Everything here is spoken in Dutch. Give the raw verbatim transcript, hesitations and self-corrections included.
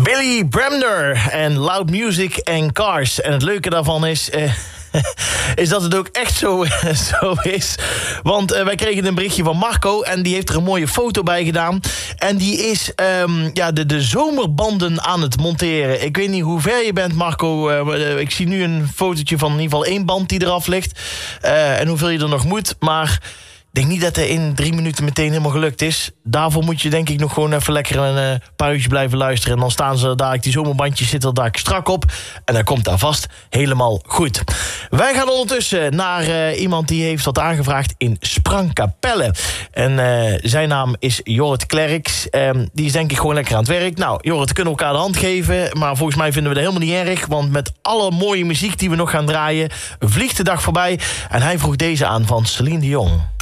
Billy Bremner en Loud Music and Cars. En het leuke daarvan is... Uh, is dat het ook echt zo, zo is. Want uh, wij kregen een berichtje van Marco... en die heeft er een mooie foto bij gedaan. En die is um, ja, de, de zomerbanden aan het monteren. Ik weet niet hoe ver je bent, Marco. Uh, ik zie nu een fotootje van in ieder geval één band die eraf ligt. Uh, en hoeveel je er nog moet. Maar... ik denk niet dat het in drie minuten meteen helemaal gelukt is. Daarvoor moet je denk ik nog gewoon even lekker een uh, paar uurtjes blijven luisteren. En dan staan ze daar, die zomerbandjes zitten er daar strak op. En dan komt daar vast helemaal goed. Wij gaan ondertussen naar uh, iemand die heeft wat aangevraagd in Sprangkapelle. En uh, zijn naam is Jorrit Klerks. Um, die is denk ik gewoon lekker aan het werk. Nou, Jorrit, kunnen we elkaar de hand geven. Maar volgens mij vinden we dat helemaal niet erg. Want met alle mooie muziek die we nog gaan draaien... vliegt de dag voorbij. En hij vroeg deze aan van Celine Dion.